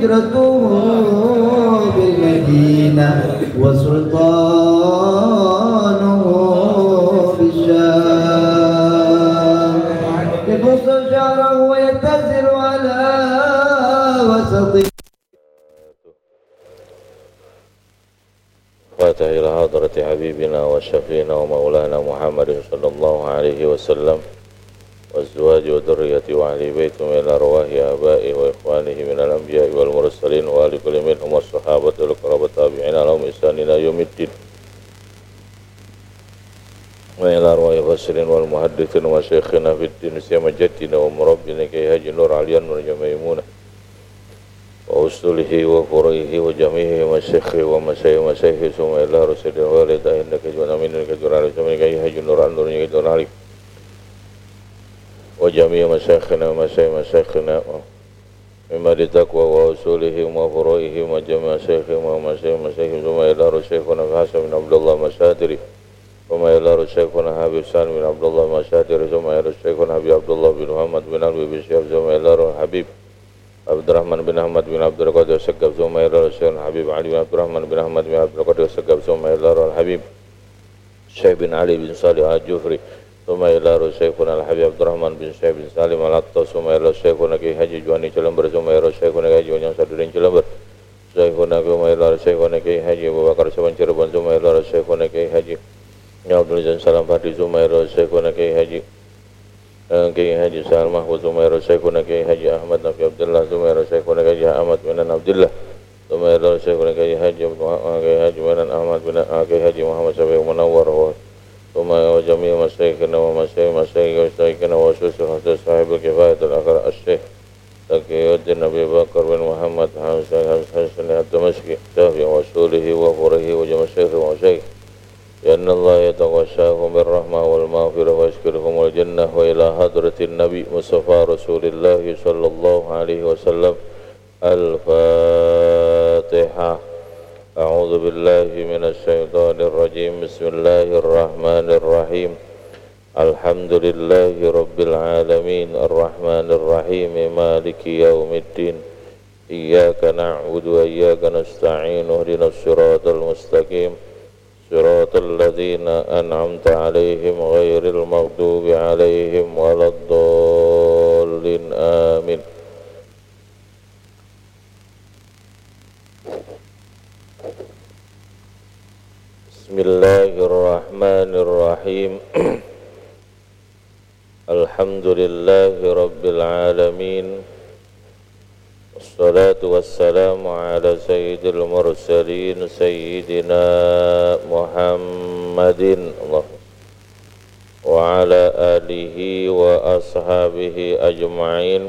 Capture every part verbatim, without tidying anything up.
هجرته بالمدينة وسلطانه بالشام يبص شعره ويتزر على وسطه فاتح إلى حضرة حبيبنا وشفينا ومولانا محمد صلى الله عليه وسلم والزواج وذرية وأهل بيته من الأرواح آبائه وإخوانه من الأنبياء والمرسلين وآل كل منهم والصحابة والقرابة التابعين لهم بإحسان إلى يوم الدين وإلى الأرواح المفسرين والمحدثين وشيخنا في الدين سيما جدنا ومربنا كي هاجي نور عليا ونرجى ميمونة وأصله وفروعه وجميعه ومشايخه ومشايخ مشايخه ثم إلى رسول الوالد إنك جوان أمين إنك جوان على سمين كي هاجي نور على نور كي جوان عليك وجميع مشايخنا ومشايخ مشايخنا مما لتقوى وأصوله وفروعه وجميع مشايخه ومشايخ مشايخه ثم إلى رسولنا حسن بن عبد الله مشادري ثم إلى رسولنا حبيب سالم بن عبد الله مشادري ثم إلى رسولنا حبيب عبد الله بن محمد بن علي بن شهاب ثم إلى حبيب عبد الرحمن بن أحمد بن عبد القادر السقاف ثم إلى رسولنا حبيب علي بن عبد الرحمن بن أحمد بن عبد القادر السقاف ثم إلى الحبيب شيخ بن علي بن صالح الجفري ثم إلى رسولنا الحبيب عبد الرحمن بن شيخ بن سالم العطاس ثم إلى رسولنا كي حجي جواني جلمبر ثم إلى رسولنا كي جواني سادرين جلمبر رسولنا ثم إلى رسولنا كي حجي أبو بكر سبحان شربان ثم إلى رسولنا كي حجي عبد العزيز سلام فاتي ثم إلى رسولنا كي حجي كي حجي سال محفوظ ثم إلى رسولنا كي حجي أحمد نبي عبد الله ثم إلى رسولنا كي أحمد بن عبد الله ثم إلى رسولنا كي حجي كي حجي بن أحمد بن كي حجي محمد شفيع منور ثم وجميع مشايخنا ومشايخ مشايخ مشايخنا وشيخ صاحب الكفاية الآخر الشيخ تقي الدين أبي بكر بن محمد حسن الدمشقي شافعي وصوله وفره وجميع مشايخه ومشايخ لأن الله يتغشاهم بالرحمة والمغفرة ويشكرهم الجنة وإلى حضرة النبي مصطفى رسول الله صلى الله عليه وسلم الفاتحة. أعوذ بالله من الشيطان الرجيم بسم الله الرحمن الرحيم الحمد لله رب العالمين الرحمن الرحيم مالك يوم الدين إياك نعبد وإياك نستعين اهدنا الصراط المستقيم صراط الذين أنعمت عليهم غير المغضوب عليهم ولا الضالين آمين. Bismillahirrahmanirrahim. Alhamdulillahi rabbil alamin. Wassalatu wassalamu ala sayyidil mursalin sayyidina Muhammadin Allah wa ala alihi wa ashabihi ajma'in.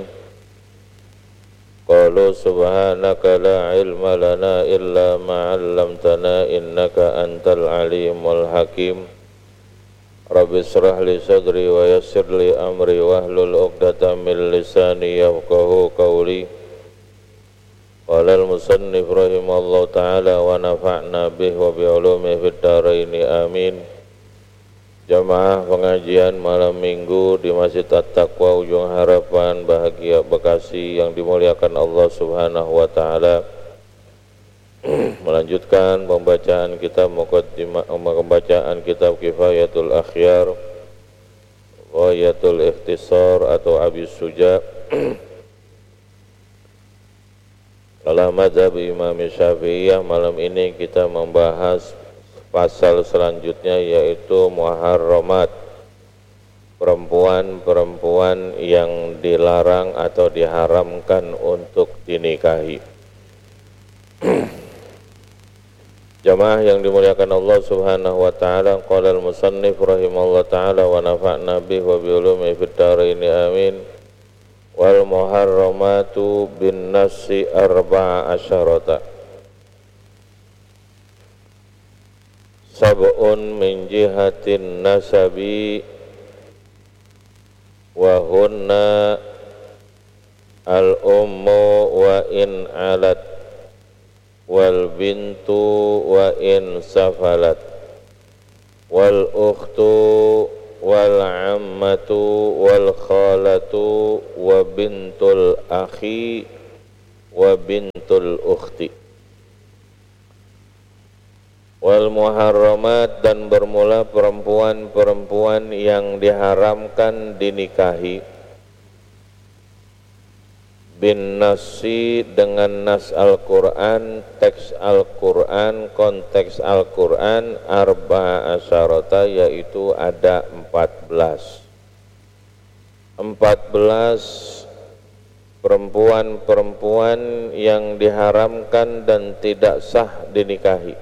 Qalu subhanaka la ilma lana illa ma 'allamtana innaka antal alimul hakim. Rabbi israh li sadri wa yassir li amri wahlul 'uqdatam min lisani yafqahu qawli. Qala al-musannif rahimallahu ta'ala wa nafa'na bihi wa bi ulumihi fid dharain amin. Jamaah pengajian malam minggu di Masjid At-Taqwa Ujung Harapan Bahagia Bekasi yang dimuliakan Allah Subhanahu wa taala. Melanjutkan pembacaan kitab Muqaddimah, pembacaan kitab Kifayatul Akhyar Ghayatul Ikhtisar atau Abi Suja dalam mazhab Imam Syafi'iyah. Malam ini kita membahas pasal selanjutnya yaitu muharramat, perempuan-perempuan yang dilarang atau diharamkan untuk dinikahi. Jamaah yang dimuliakan Allah Subhanahu wa taala, qala al-musannif rahimallahu taala wa nafa'na bihi wa bi ulumihi fid dharain amin. Wal muharramatu bin nasi arba'a asyarata sab'un min jihatin nasabi wa hunna al-ummu wa in alat wal bintu wa in safalat wal ukhtu wal ammatu wal khalatu wa bintul akhi wa bintul ukhti. Wal muharramat, dan bermula perempuan-perempuan yang diharamkan dinikahi, bin nasi, dengan nas Al-Quran, teks Al-Quran, konteks Al-Quran, arba'a asyarata, yaitu ada empat belas empat belas perempuan-perempuan yang diharamkan dan tidak sah dinikahi.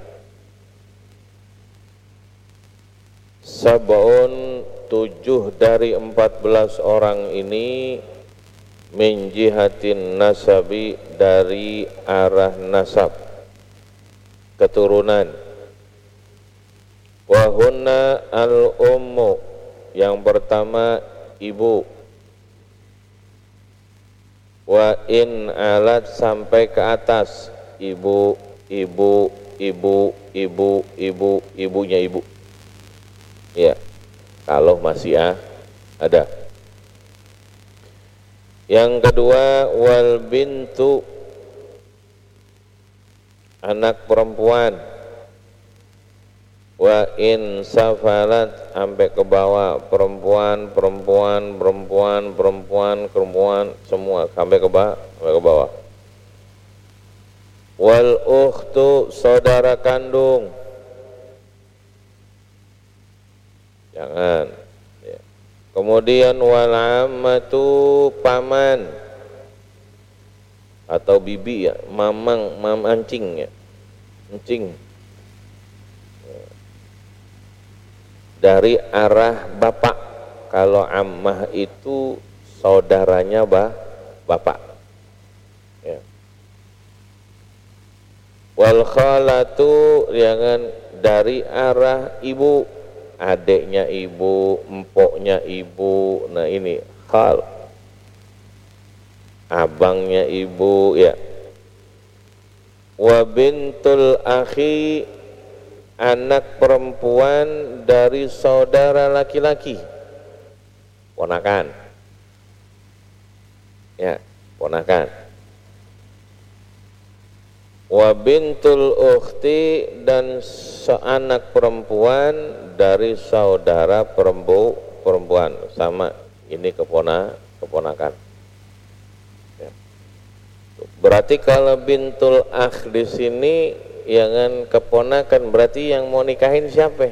Sab'un, tujuh dari empat belas orang ini, min jihatin nasabi, dari arah nasab, keturunan. Wahunna al-ummu, yang pertama ibu. Wa in alat, sampai ke atas, ibu, ibu, ibu, ibu, ibu, ibunya ibu. Ya, kalau masih ah, ada. Yang kedua, wal bintu, anak perempuan. Wa in safalat, sampai ke bawah, perempuan, perempuan, perempuan, perempuan, perempuan, semua sampai ke bawah, sampai ke bawah. Wal ukhtu, saudara kandung. Jangan. Ya. Kemudian wal ammatu, paman atau bibi, ya, mamang, mam ancing, ya, ancing. Dari arah bapak. Kalau ammah itu saudaranya bah, bapak. Ya. Wal khalatu, jangan dari arah ibu, adiknya ibu, empoknya ibu. Nah ini khal, abangnya ibu, ya. Wa bintul akhi, anak perempuan dari saudara laki-laki, ponakan, ya, ponakan. Wa bintul ukhti, dan seanak perempuan dari saudara perempu, perempuan, sama, ini kepona, keponakan. Ya. Berarti kalau bintul akh di sini yang keponakan, berarti yang mau nikahin siapa?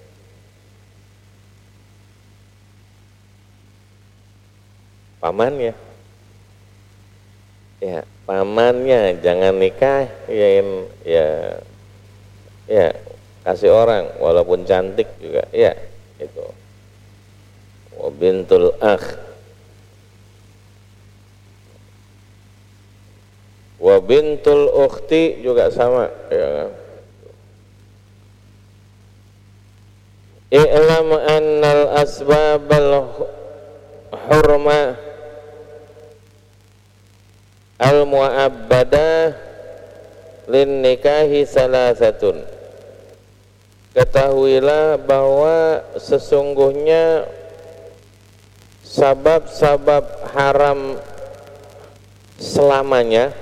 Pamannya. Ya, pamannya, jangan nikah ya, ya, ya, kasih orang walaupun cantik juga, ya, itu. Wa bintul akh. Wa bintul ukhti juga sama, ya. I'lam annal asbabal hurma al mu'abbadah lin nikahi salasatun. Ketahuilah bahwa sesungguhnya sabab-sabab haram selamanya,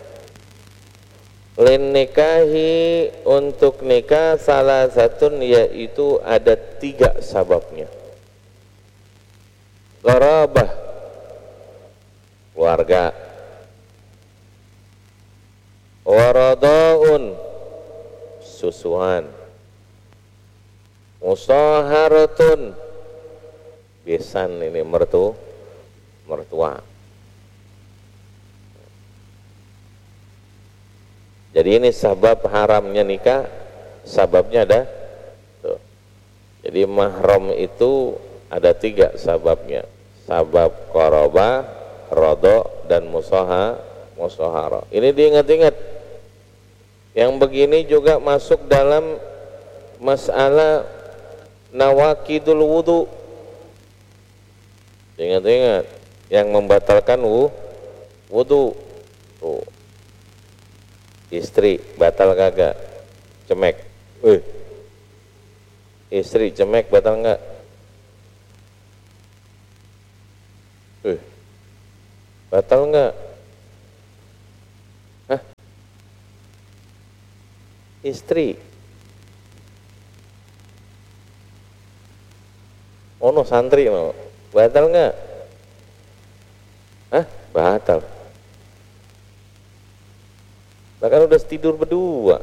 lin nikahi, untuk nikah, salah satun, yaitu ada tiga sababnya. Qarabah, keluarga. Warada'un, susuan. Musaharatun, besan, ini mertu, mertua. Jadi ini sabab haramnya nikah, sababnya ada tuh. Jadi mahram itu ada tiga sababnya, sabab qarabah, radha, dan musaha, musahara. Ini diingat-ingat. Yang begini juga masuk dalam masalah nawakidul wudu. Ingat-ingat, yang membatalkan wudu. Tuh. Istri batal kagak? Cemek. Eh. Istri cemek batal enggak? Eh. Batal enggak? istri. Ono santri mau batal nggak? Hah? Batal. Bahkan udah tidur berdua.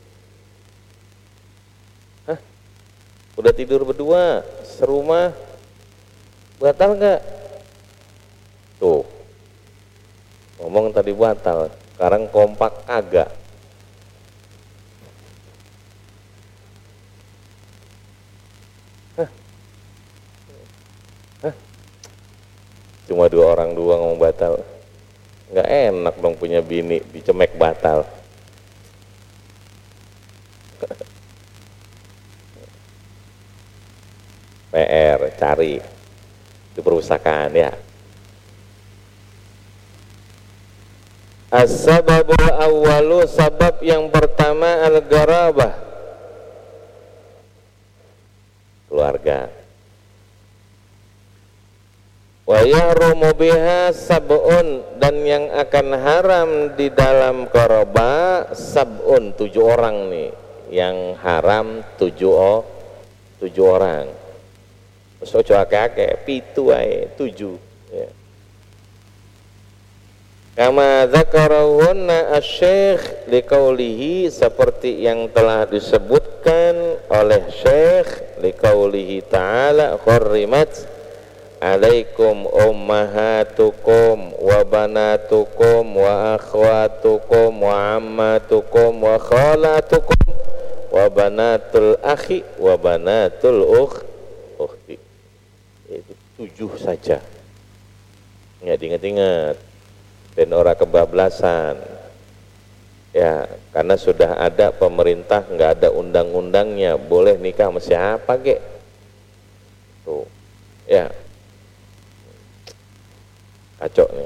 Hah? Udah tidur berdua, serumah, batal nggak? Tuh, ngomong tadi batal, sekarang kompak kagak. Cuma dua orang dua ngomong batal, nggak enak dong punya bini dicemek batal. P R cari di perpustakaan ya. As-sababul awwalu, sabab yang pertama al-gharabah, keluarga. Wa yahrumu biha sab'un, dan yang akan haram di dalam qarabah sab'un, tujuh orang nih yang haram, tujuh oh, tujuh orang. Terus ojo akeh-akeh, pitu ae, tujuh ya. Kama dzakarahunna asy-syekh liqaulihi, seperti yang telah disebutkan oleh Syekh liqaulihi ta'ala hurrimat alaikum ummahatukum wa banatukum wa akhwatukum wa ammatukum wa khalatukum wa banatul akhi wa banatul ukh ukhti. Itu tujuh saja. Ingat, ingat-ingat dan ora kebablasan ya, karena sudah ada pemerintah, nggak ada undang-undangnya, boleh nikah sama siapa ge tuh ya. Kacau nih.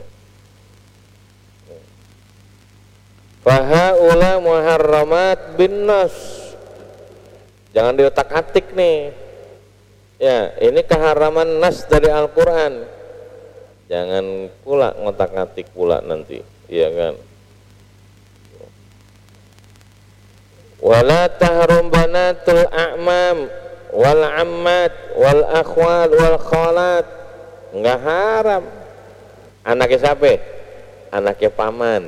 Fahaula muharramat bin nas. Jangan diotak-atik nih. Ya, ini keharaman nas dari Al-Qur'an. Jangan pula ngotak-atik pula nanti, iya kan? Wala tahrum banatul a'mam wal ammat wal akhwal wal khalat. Enggak haram. Anaknya siapa? Anaknya paman.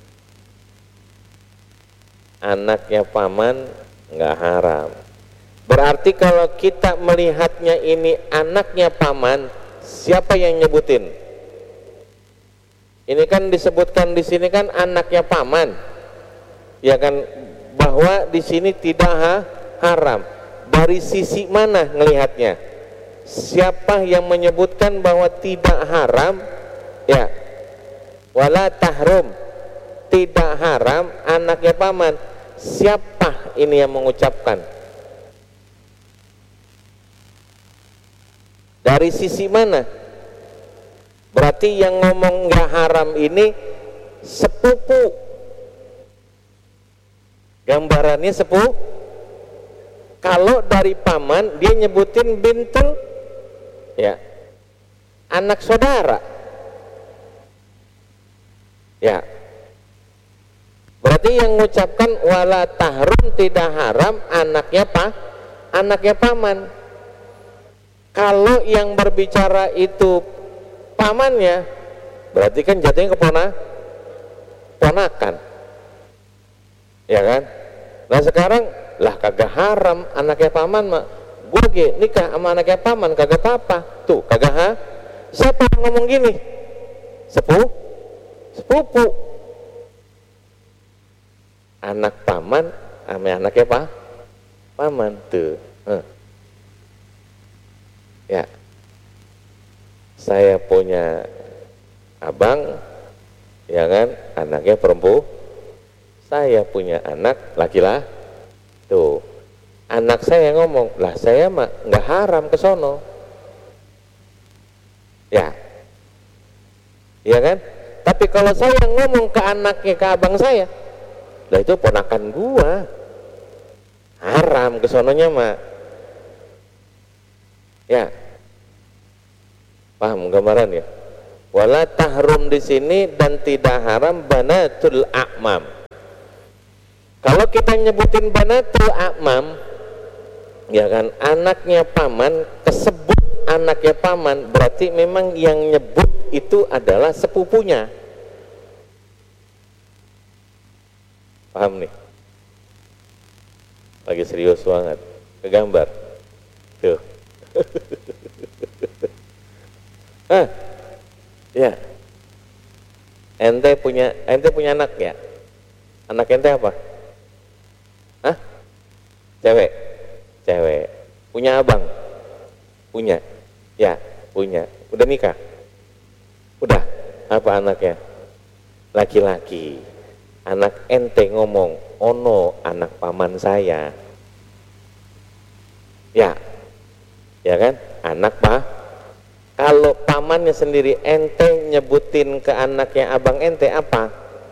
Anaknya paman nggak haram. Berarti kalau kita melihatnya ini anaknya paman, siapa yang nyebutin? Ini kan disebutkan di sini kan anaknya paman, ya kan, bahwa di sini tidak ha, haram. Dari sisi mana ngelihatnya? Siapa yang menyebutkan bahwa tidak haram? Ya, wala tahrum, tidak haram, anaknya paman. Siapa ini yang mengucapkan? Dari sisi mana? Berarti yang ngomong nggak haram ini sepupu. Gambarannya sepupu. Kalau dari paman dia nyebutin bintul, ya, anak saudara. Ya, berarti yang mengucapkan wala tahrum, tidak haram, anaknya pa, anaknya paman. Kalau yang berbicara itu pamannya, berarti kan jatuhnya kepona, ponakan, ya kan? Nah sekarang lah kagak haram anaknya paman mak, gue ge nikah sama anaknya paman kagak apa-apa, tuh kagak ha? Siapa yang ngomong gini? Sepupu. Sepupu, anak paman sama anaknya pa, paman tuh. Huh. Ya, saya punya abang, ya kan, anaknya perempuan. Saya punya anak laki-laki. Tuh, anak saya ngomong, lah saya mah nggak haram ke sono. Ya, ya kan? Tapi kalau saya ngomong ke anaknya, ke abang saya, lah itu ponakan gua, haram kesononya mak. Ya, paham gambaran ya? Wala tahrum di sini dan tidak haram banatul a'mam, Kalau kita nyebutin banatul a'mam, ya kan, anaknya paman, kesebut anaknya paman, berarti memang yang nyebut itu adalah sepupunya. Paham nih? Lagi serius banget, kegambar tuh. Hah? Ya, ente punya ente punya anak ya? Anak ente apa? Hah? Cewek? Cewek. Punya abang? Punya? Ya, punya. Udah nikah? Udah. Apa anaknya? Laki-laki. Anak ente ngomong, ono anak paman saya. Ya. Ya kan? Anak pak. Kalau pamannya sendiri ente nyebutin ke anaknya abang ente apa?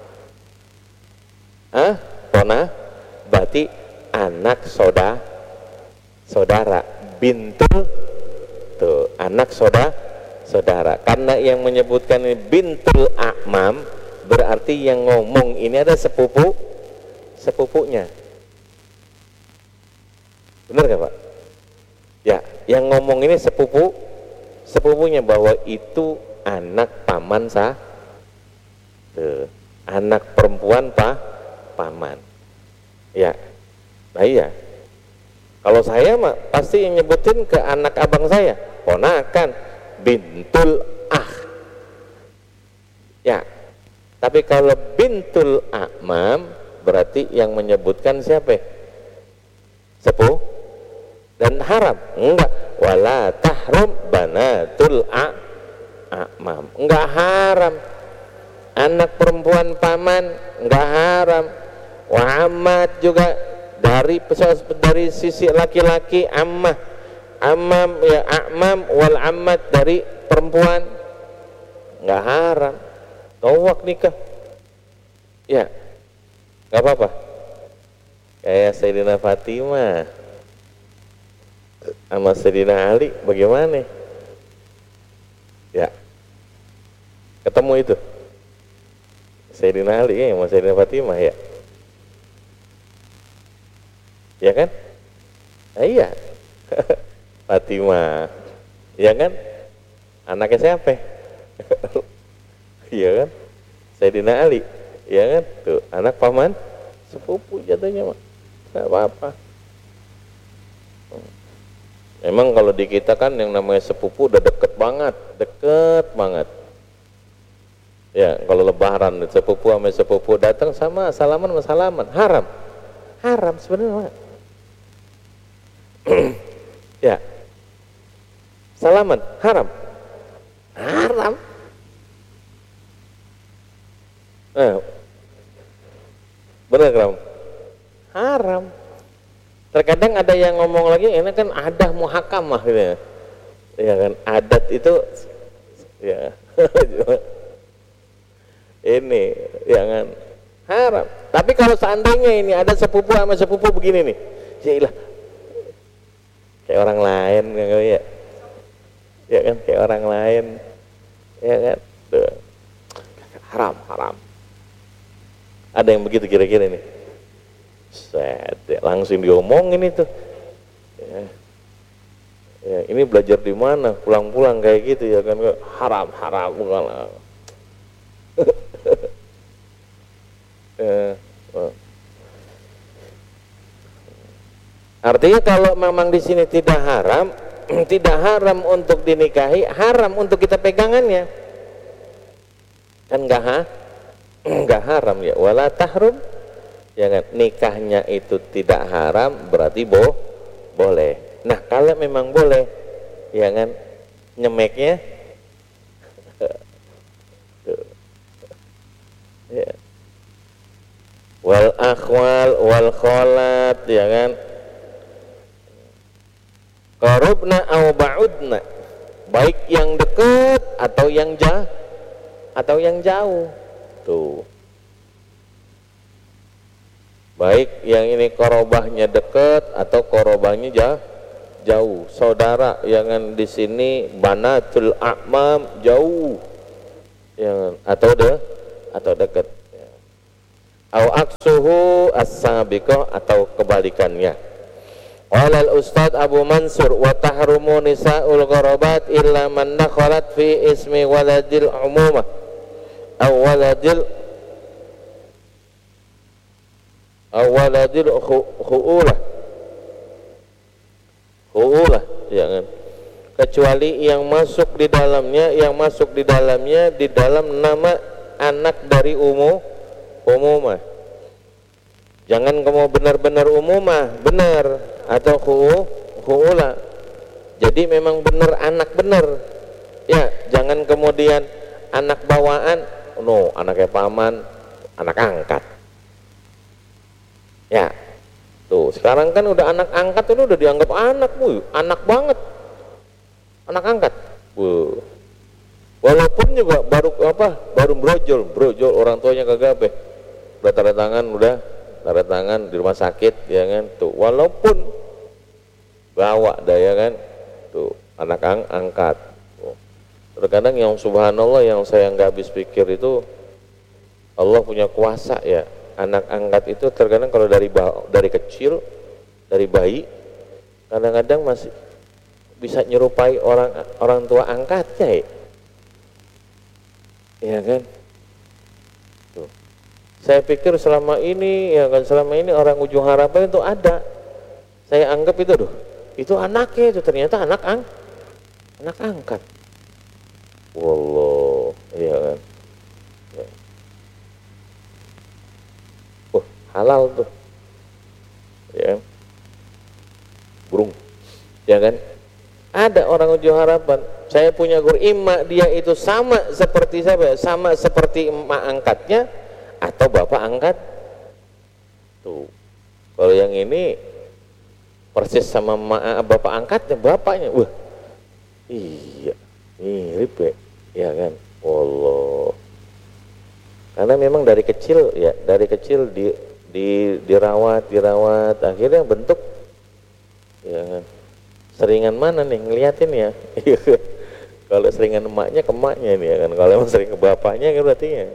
Hah? Pona? Berarti anak soda saudara, bintul tuh, anak soda saudara. Karena yang menyebutkan ini bintul a'mam, berarti yang ngomong ini ada sepupu sepupunya. Benar gak Pak? Ya, yang ngomong ini sepupu sepupunya, bahwa itu anak paman sah tuh, anak perempuan pak paman. Ya, nah iya. Kalau saya mah pasti yang nyebutin ke anak abang saya, ponakan, bintul ah. Ya, tapi kalau bintul a'mam, berarti yang menyebutkan siapa? Sepuh dan haram. Enggak, wala tahrum banatul a'mam. Enggak haram. Anak perempuan paman enggak haram. Wa ammat juga dari dari sisi laki-laki, ammah, ammam ya, a'mam wal ammat dari perempuan nggak haram. Tawak nikah ya nggak apa-apa. Kayak Sayyidina Fatimah sama Sayyidina Ali, bagaimana ya, ketemu itu Sayyidina Ali ya sama Sayyidina Fatimah ya. Ya kan? Nah, iya. Fatimah. Ya kan? Anaknya siapa? Iya kan? Sayyidina Ali. Ya kan? Tuh, anak paman sepupu jatuhnya mah. Enggak apa-apa. Emang kalau di kita kan yang namanya sepupu udah deket banget, deket banget. Ya, kalau lebaran sepupu sama sepupu datang sama salaman sama salaman, haram. Haram sebenarnya. Ya, salaman haram, haram. Eh, benar kan? Haram. Terkadang ada yang ngomong lagi, ini kan adah muhakamah gitu ya. Ya kan, adat itu, ya, ini, ya kan, haram. Tapi kalau seandainya ini ada sepupu sama sepupu begini nih, ya ilah. Kayak orang lain ya, ya kan, kayak orang lain, ya kan, tuh. Haram, haram. Ada yang begitu kira-kira nih, set, ya, langsung diomongin itu, ya. Ya, ini belajar di mana, pulang-pulang kayak gitu ya kan, haram, haram, bukan. ya, oh. Artinya kalau memang di sini tidak haram, tidak haram untuk dinikahi, haram untuk kita pegangannya. Kan enggak ha? Enggak haram ya. Wala tahrum, ya kan? Nikahnya itu tidak haram, berarti boh, boleh. Nah, kalau memang boleh, ya kan? Nyemeknya ya. Wal akhwal wal kholat, ya kan? Qarubna au ba'udna, baik yang dekat atau yang jauh atau yang jauh. Tuh. Baik yang ini korobahnya dekat atau korobahnya jauh. Jauh. Saudara yang di sini banatul a'mam jauh. Yang atau de atau dekat. au aksuhu as-sabiqah atau kebalikannya. Qala al-Ustadz Abu Mansur wa tahrumu nisa'ul gharabat illa man dakhalat fi ismi waladil umumah aw waladil aw waladil khu'ulah khu'ulah ya kan, kecuali yang masuk di dalamnya yang masuk di dalamnya di dalam nama anak dari umum umumah. Jangan kamu benar-benar umumah benar atau khu khu'ula. Jadi memang benar anak benar. Ya, jangan kemudian anak bawaan, no, anaknya paman, anak angkat. Ya. Tuh, sekarang kan udah anak angkat itu udah dianggap anak, Bu. Anak banget. Anak angkat. Bu. Walaupun juga baru apa? Baru brojol, brojol orang tuanya kagak apa. Udah tanda tangan, udah tanda tangan di rumah sakit ya kan. Tuh, walaupun bawa daya kan, tuh anak ang angkat. Tuh. Terkadang yang subhanallah yang saya nggak habis pikir itu Allah punya kuasa ya. Anak angkat itu terkadang kalau dari dari kecil, dari bayi, kadang-kadang masih bisa nyerupai orang orang tua angkatnya ya. Iya kan? Tuh. Saya pikir selama ini ya kan selama ini orang ujung harapan itu ada. Saya anggap itu doh. Itu anaknya itu ternyata anak ang anak angkat. Wallah, iya kan. Ya. Oh, halal tuh. Ya. Burung. Ya kan? Ada orang ujung harapan. Saya punya guru imma dia itu sama seperti siapa? Sama seperti emak angkatnya atau bapak angkat. Tuh. Kalau yang ini persis sama emak bapak angkatnya, bapaknya. Wah. Iya. Mirip ya. Ya kan? Allah. Karena memang dari kecil ya, dari kecil di, di dirawat, dirawat akhirnya bentuk ya kan. Seringan mana nih ngeliatin ya. Kalau seringan emaknya ke emaknya nih ya kan. Kalau emang sering ke bapaknya kan berarti ya.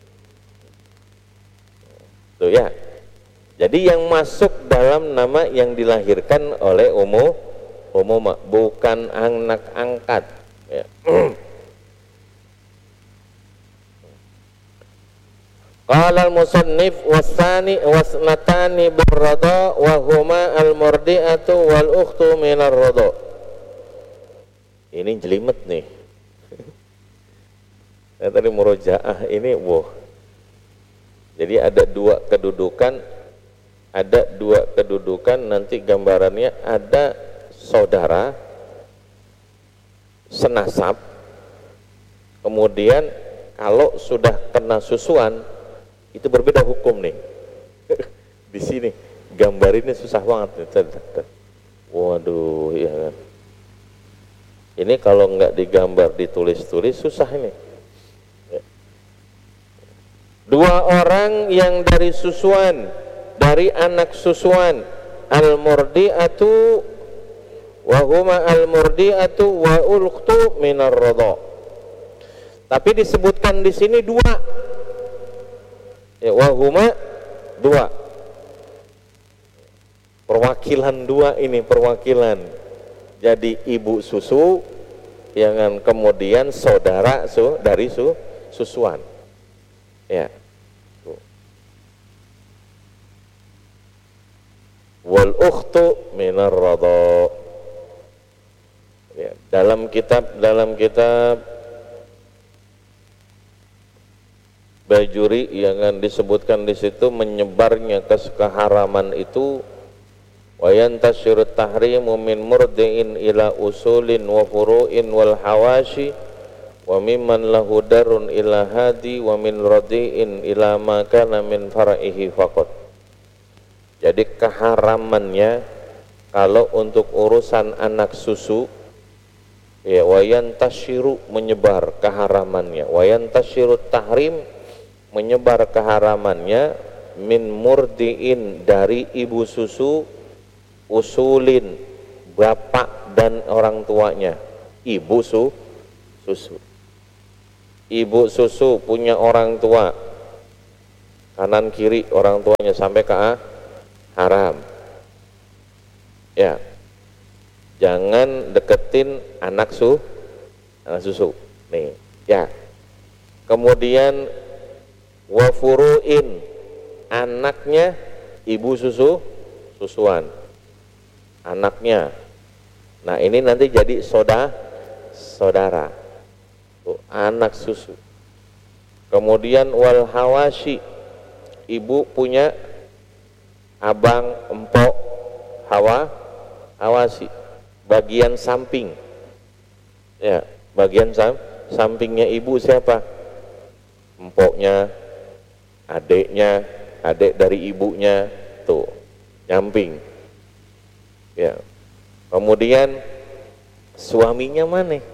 Tuh ya. Jadi yang masuk dalam nama yang dilahirkan oleh umum umum bukan anak angkat ya. Qala al-musannif wasani wasnatani birrada wa huma al-murdi'atu wal ukhtu minar rada. Ini jelimet nih. Saya tadi murojaah ini wow. Jadi ada dua kedudukan, ada dua kedudukan nanti gambarannya ada saudara senasab. Kemudian kalau sudah kena susuan itu berbeda hukum nih. Di sini gambarinnya susah banget nih. Waduh, ya kan. Ini kalau nggak digambar ditulis-tulis susah ini. Dua orang yang dari susuan, dari anak susuan, al-murdi'atu wa huma al-murdi'atu wa ulqtu minar radha. Tapi disebutkan di sini dua. Ya, wahuma dua, perwakilan dua ini perwakilan. Jadi ibu susu, yang kemudian saudara su dari su susuan. Ya. Wal ukhtu minar radha. Ya, dalam kitab dalam kitab Bajuri yang disebutkan di situ menyebarnya keharaman itu wa yantashiru tahrimu min murdi'in ila usulin wa furu'in wal hawashi wa mimman lahu darun ila hadi wa min radi'in ila ma kana min fara'ihi faqat. Jadi keharamannya kalau untuk urusan anak susu ya wa yantashiru menyebar keharamannya, wa yantashiru tahrim menyebar keharamannya min murdiin dari ibu susu, usulin bapak dan orang tuanya. Ibu su, susu ibu susu punya orang tua kanan kiri orang tuanya sampai ke haram. Ya, jangan deketin anak su, anak susu. Nih, ya. Kemudian wafuruin, anaknya ibu susu, susuan, anaknya. Nah ini nanti jadi soda, saudara, tuh, anak susu. Kemudian wal hawashi, ibu punya abang, empok, hawa, hawasi, bagian samping. Ya, bagian sam, sampingnya ibu siapa? Empoknya, adiknya, adik dari ibunya, tuh, nyamping. Ya. Kemudian suaminya mana?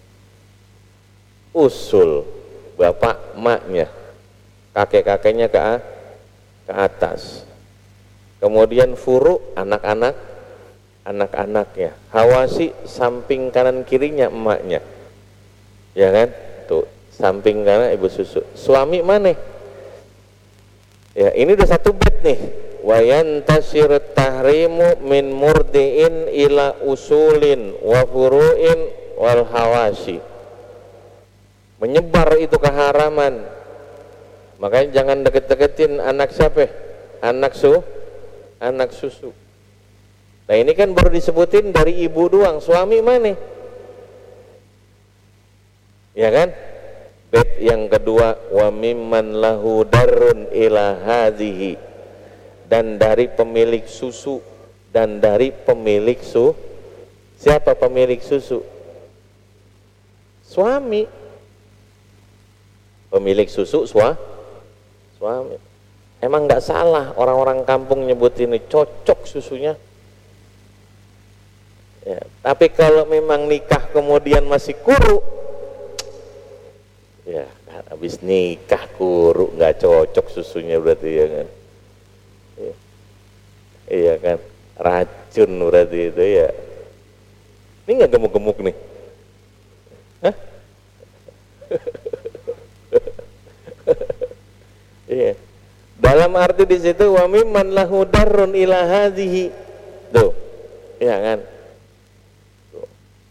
Usul, bapak emaknya, kakek-kakeknya ke, ke atas. Kemudian furu, anak-anak, anak-anaknya. Hawasi, samping kanan kirinya emaknya, ya kan? Tuh, samping kanan ibu susu. Suami mana? Ya, ini udah satu bed nih. Wayan tasir tahrimu min murdiin ila usulin wa furuin wal hawasi. Menyebar itu keharaman. Makanya jangan deket-deketin anak siapa? Anak su, anak susu. Nah ini kan baru disebutin dari ibu doang. Suami mana? Ya kan? Bait yang kedua, wa mimman lahu darun ila hadhihi, dan dari pemilik susu, dan dari pemilik su, siapa pemilik susu? Suami. Pemilik susu sua, suami. Emang nggak salah orang-orang kampung nyebut ini cocok susunya. Ya, tapi kalau memang nikah kemudian masih kuru, ya habis nikah kuru nggak cocok susunya berarti, ya kan? Ya. Iya kan, racun berarti itu ya. Ini nggak gemuk-gemuk nih? Hah? Iya. Dalam arti di situ wa mimman lahu darrun ila hadhihi. Tuh. Iya kan? Tuh.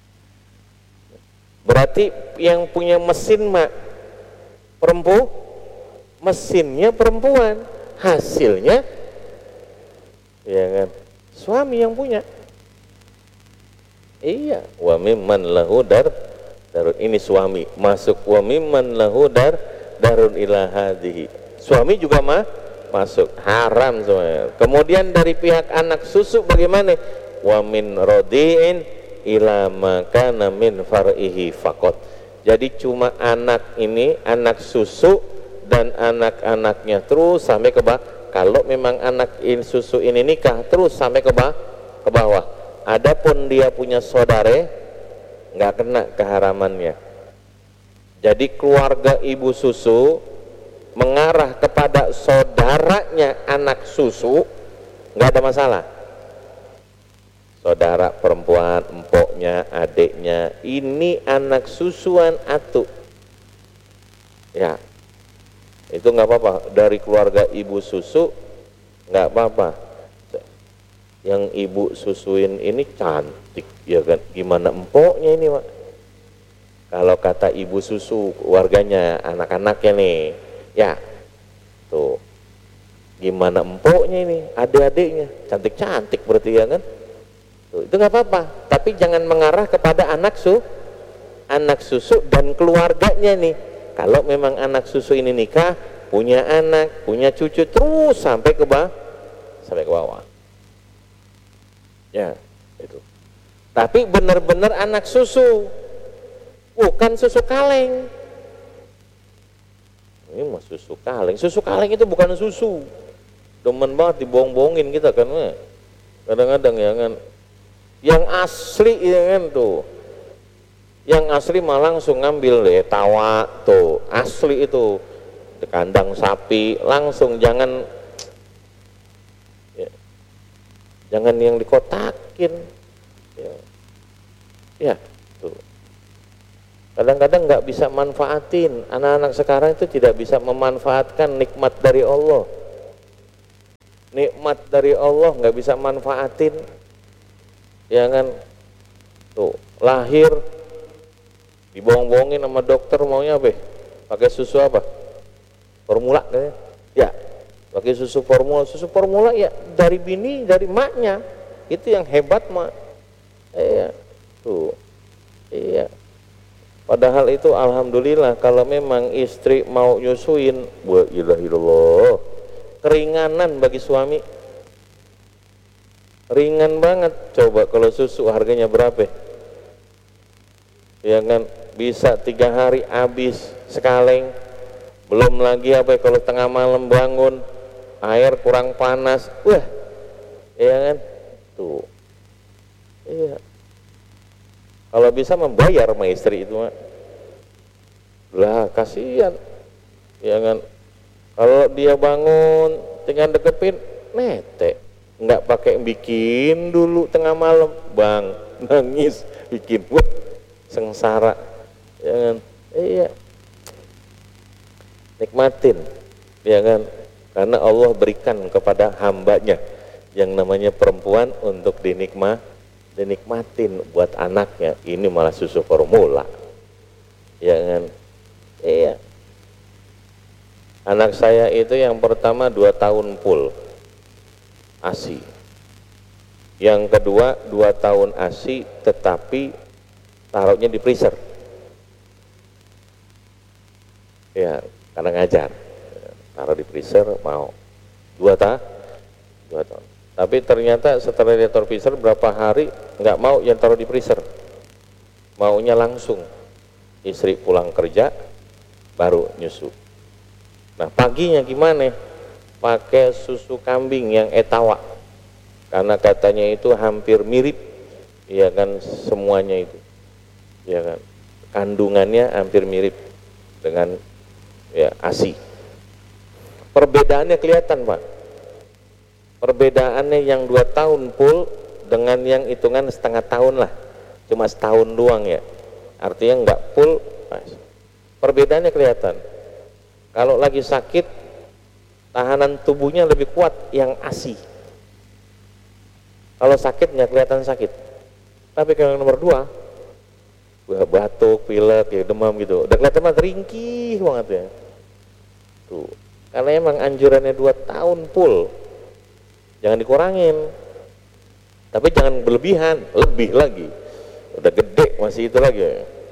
Berarti yang punya mesin mak perempuan, mesinnya perempuan, hasilnya ya kan suami yang punya. Iya, wa mimman lahu dar darun, ini suami masuk wa mimman lahu dar darun ila hadhihi. Suami juga mah masuk, haram semuanya. Kemudian dari pihak anak susu bagaimana? Wa min rodiin ila makana min far'ihi faqat. Jadi cuma anak ini, anak susu dan anak-anaknya terus sampai ke bawah. Kalau memang anak in, susu ini nikah terus sampai ke bawah, ke bawah. Adapun dia punya saudara, nggak kena keharamannya. Jadi keluarga ibu susu mengarah kepada saudaranya anak susu, nggak ada masalah. Saudara perempuan, empoknya, adiknya, ini anak susuan atu, ya itu nggak apa-apa. Dari keluarga ibu susu nggak apa-apa. Yang ibu susuin ini cantik, ya kan? Gimana empoknya ini, Pak? Kalau kata ibu susu, keluarganya, anak-anaknya nih, ya tuh, gimana empoknya ini, adik-adiknya, cantik-cantik berarti, ya kan? Tuh, itu nggak apa-apa. Tapi jangan mengarah kepada anak su, anak susu dan keluarganya nih. Kalau memang anak susu ini nikah, punya anak, punya cucu, terus sampai ke bawah, sampai ke bawah. Ya, itu. Tapi benar-benar anak susu, bukan susu kaleng. Ini mah susu kaleng. Susu kaleng itu bukan susu. Demen banget dibohong-bohongin kita kan. Kadang-kadang ya kan. Yang asli ya kan tuh. Yang asli malah langsung ngambil deh tawa tuh, asli itu di kandang sapi langsung, jangan ya, jangan yang dikotakin ya, ya tuh. Kadang-kadang nggak bisa manfaatin. Anak-anak sekarang itu tidak bisa memanfaatkan nikmat dari Allah. Nikmat dari Allah nggak bisa manfaatin. Ya kan? Tuh, lahir dibohong-bohongin sama dokter, maunya apa? Pakai susu apa? Formula kan? Ya, pakai susu formula. Susu formula ya dari bini, dari maknya. Itu yang hebat mak. Iya, tuh, iya. Padahal itu alhamdulillah kalau memang istri mau nyusuin, wa ilah ilallah, keringanan bagi suami. Ringan banget. Coba kalau susu harganya berapa? Ya kan, bisa tiga hari habis sekaleng. Belum lagi apa kalau tengah malam bangun, air kurang panas. Wah, ya kan? Tuh. Iya. Kalau bisa membayar sama istri itu mak. Lah kasihan. Ya kan. Kalau dia bangun tinggal dekepin, nete. Enggak pakai bikin dulu tengah malam, bang, nangis bikin. Wah, sengsara. Ya kan. Iya. Nikmatin. Ya kan. Karena Allah berikan kepada hambanya yang namanya perempuan untuk dinikmah, dinikmatin buat anaknya. Ini malah susu formula. Ya kan? Iya. Anak saya itu yang pertama dua tahun full ASI. Yang kedua dua tahun ASI tetapi taruhnya di freezer. Ya, karena ngajar. Taruh di freezer mau dua ta, dua tahun. Tapi ternyata setelah dia taruh freezer berapa hari nggak mau yang taruh di freezer, maunya langsung istri pulang kerja baru nyusu. Nah paginya gimana? Pakai susu kambing yang etawa, karena katanya itu hampir mirip, ya kan, semuanya itu, ya kan, kandungannya hampir mirip dengan ya ASI. Perbedaannya kelihatan pak. Perbedaannya yang dua tahun full dengan yang hitungan setengah tahun lah, cuma setahun doang ya, artinya nggak full. Perbedaannya kelihatan. Kalau lagi sakit, tahanan tubuhnya lebih kuat yang ASI. Kalau sakit nggak kelihatan sakit. Tapi kalau yang nomor dua, batuk, pilek, ya demam gitu, udah kelihatan mah ringkih banget ya. Tuh, karena emang anjurannya dua tahun full. Jangan dikurangin, tapi jangan berlebihan, lebih lagi. Udah gede masih itu lagi.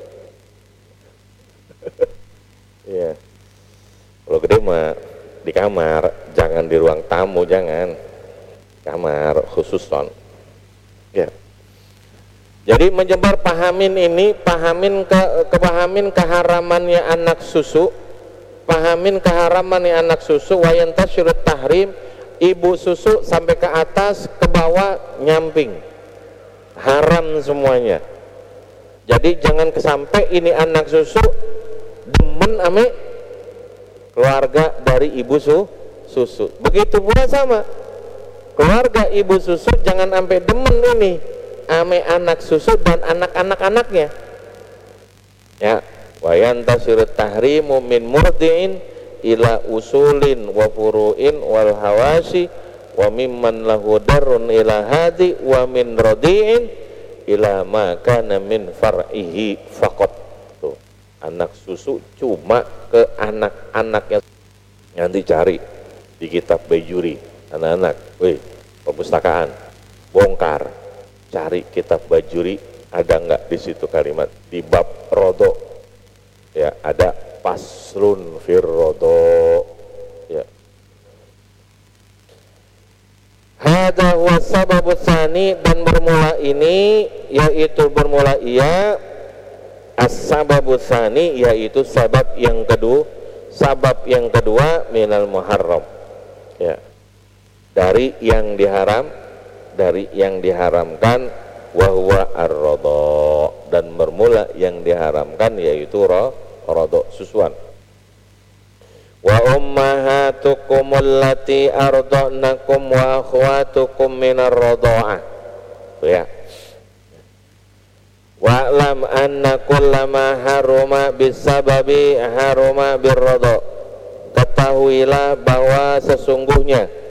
Ya, kalau gede mah di kamar, jangan di ruang tamu, jangan. Kamar khusus son. Ya. Jadi menyebar pahamin ini, pahamin ke kepahamin keharamannya anak susu, pahamin keharamannya anak susu, wayan tasyurut tahrim. Ibu susu sampai ke atas, ke bawah, nyamping, haram semuanya. Jadi jangan kesampai ini anak susu demen ame keluarga dari ibu su, susu. Begitu pula sama keluarga ibu susu, jangan sampai demen ini ame anak susu dan anak-anak-anaknya. Ya, wayan tasirut tahrimu min murdiin ila usulin wa furu'in wal hawasi wa mimman lahu darun ila hadi wa min radi'in ila ma kana min far'ihi faqat. Tuh, anak susu cuma ke anak-anak yang nanti cari di kitab Bajuri, anak-anak, weh, perpustakaan, bongkar, cari kitab Bajuri, ada enggak di situ kalimat di bab rodo, ya ada paslun firrodo, ya. Hada huwa sababus tsani, dan bermula ini yaitu bermula ia as-sababus tsani, yaitu sabab yang kedua, sabab yang kedua minal muharram, ya, dari yang diharam, dari yang diharamkan, wa huwa ar-radha, dan bermula yang diharamkan yaitu roh rodok susuan. Wa ummahatukum allati arda'nakum wa akhwatukum minar radha'ah. Ya. wa'lam anna kullama haruma bisababi haruma birrada. Ketahuilah bahwa sesungguhnya